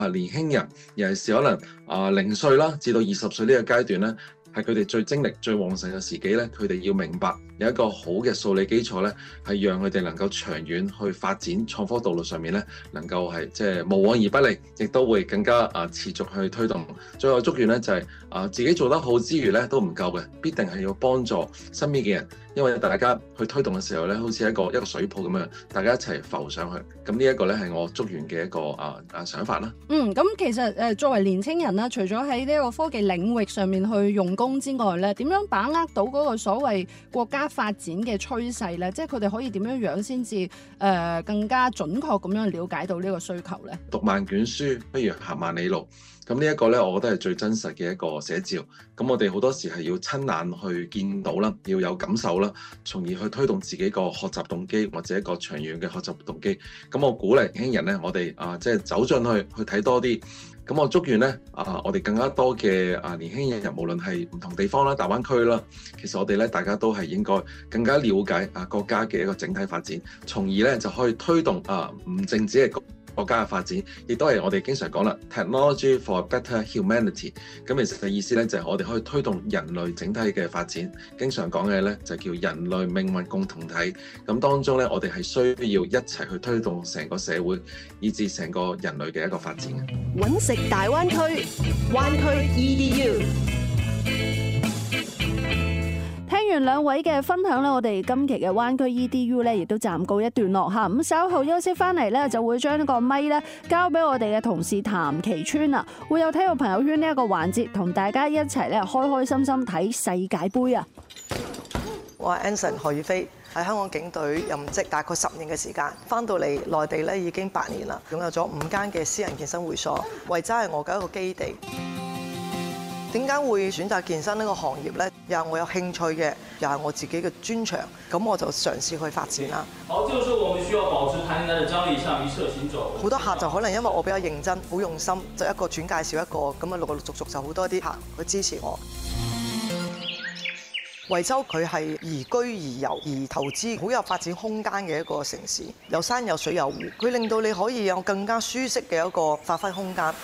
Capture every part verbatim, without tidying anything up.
啊年輕人，尤其是可能啊零歲啦至到二十歲呢個階段咧，係佢哋最精力最旺盛嘅時機咧，佢哋要明白有一個好嘅數理基礎咧，係讓佢哋能夠長遠去發展創科道路上面咧，能夠係即係無往而不利，亦都會更加啊持續去推動。最後祝願咧就係、是、啊自己做得好之餘咧都唔夠嘅，必定係要幫助身邊嘅人，因為大家去推動嘅時候咧，好似一個一個水泡咁樣，大家一齊浮上去。咁呢一個咧係我祝願嘅一個啊啊想法啦。 嗯，咁其實誒作為年輕人啦，除咗喺呢一個科技領域上面去用功之外咧，點樣把握到嗰個所謂國家發展嘅趨勢咧？即係佢哋可以點樣樣先至誒更加準確咁樣了解到呢個需求咧？ 讀萬卷書不如行萬里路。咁呢一個咧，我覺得係最真實嘅一個寫照。咁我哋好多時係要親眼去見到啦，要有感受啦，從而去推動自己個學習動機或者一個長遠嘅學習動機。咁我鼓勵年輕人咧，我哋啊即係走進去去睇多啲。咁我祝願咧啊，我哋更加多嘅啊年輕人，無論係唔同地方啦、大灣區啦，其實我哋咧大家都係應該更加了解啊國家嘅一個整體發展，從而咧就可以推動啊唔淨止係國家嘅發展，亦都係我哋經常講啦 ，technology for better humanity。咁其實嘅意思咧就係我哋可以推動人類整體嘅發展。經常講嘅咧就叫人類命運共同體。咁當中咧我哋係需要一齊去推動成個社會，以至成個人類嘅一個發展嘅。 揾食大灣區，灣區 E D U。 聽完兩位嘅分享咧，我哋今期嘅灣區 E D U 咧，亦都暫告一段落嚇。咁稍後休息翻嚟咧，就會將呢個咪咧交俾我哋嘅同事譚其川啦，會有體育朋友圈呢一個環節，同大家一齊咧開開心心睇世界盃啊！ 我係 Anson 何宇飛，喺香港警隊任職大概十年嘅時間，翻到嚟內地咧已經八年啦，擁有咗五間嘅私人健身會所，維州係我嘅一個基地。點解會選擇健身呢個行業呢？又係我有興趣嘅，又係我自己嘅專長，咁我就嘗試去發展啦。 好，這個時候我們需要保持彈性嘅張力，向一側行走。 好多客就可能因為我比較認真、好用心，就一個轉介紹一個，咁啊陸陸續續就好多啲客去支持我。惠州佢係宜居宜遊宜投資，好有發展空間嘅一個城市，有山有水有湖，佢令到你可以有更加舒適嘅一個發揮空間。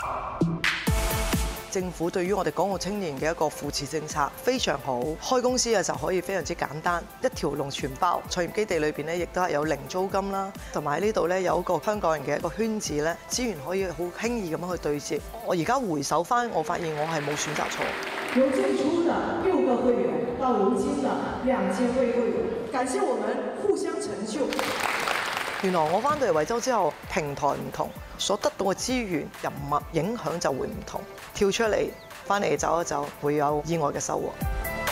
政府對於我哋港澳青年嘅一個扶持政策非常好，開公司嘅時候可以非常之簡單，一條龍全包。創業基地裏邊咧，亦都係有零租金啦，同埋喺呢度咧有一個香港人嘅一個圈子咧，資源可以好輕易咁樣去對接。我而家回首翻，我發現我係冇選擇錯。 由最初的六個會員到如今的兩千位會員，感謝我們互相成就。 原來我翻到嚟惠州之後，平台唔同，所得到嘅資源、人脈影響就會唔同。跳出嚟，翻嚟走一走，會有意外嘅收穫。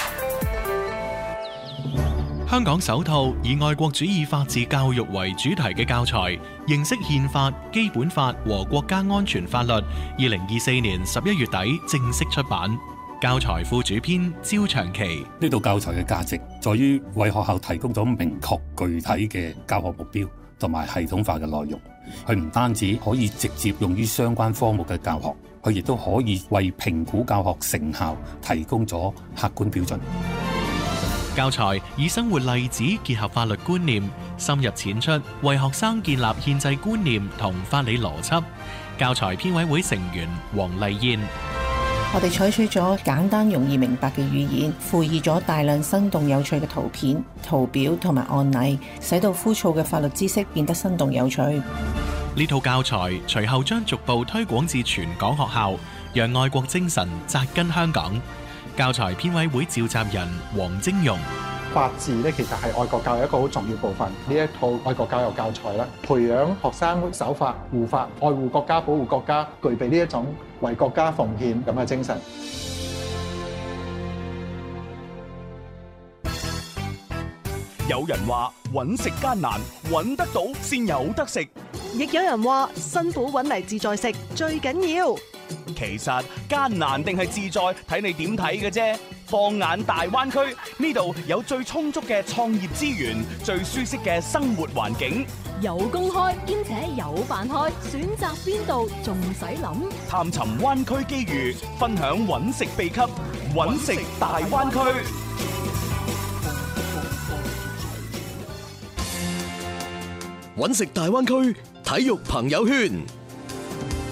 香港首套以愛國主義法治教育為主題嘅教材《認識憲法、基本法和國家安全法律》，二零二四年十一月底正式出版。教材副主編焦長期， 呢套教材嘅價值在於為學校提供咗明確具體嘅教學目標同埋系統化嘅內容。佢唔單止可以直接用於相關科目嘅教學，佢亦都可以為評估教學成效提供咗客觀標準。 教材以生活例子結合法律觀念，深入淺出，為學生建立憲制觀念同法理邏輯。教材編委會成員黃麗燕。 我哋採取咗簡單容易明白嘅語言，附以咗大量生動有趣嘅圖片、圖表同埋案例，使到枯燥嘅法律知識變得生動有趣。 呢套教材隨後將逐步推廣至全港學校，讓愛國精神扎根香港。教材編委會召集人黃晶容。 法治咧，其實係愛國教育一個好重要部分。呢一套愛國教育教材咧，培養學生守法、護法、愛護國家、保護國家，具備呢一種為國家奉獻咁嘅精神。 有人話揾食艱難，揾得到先有得食； 亦有人話辛苦揾嚟自在食最緊要。 其實艱難定係自在，睇你點睇嘅啫。放眼大灣區，呢度有最充足嘅創業資源，最舒適嘅生活環境， 有工開兼且有飯開，選擇邊度仲使諗？ 探尋灣區機遇，分享揾食秘笈，揾食大灣區。 揾食大灣區體育朋友圈。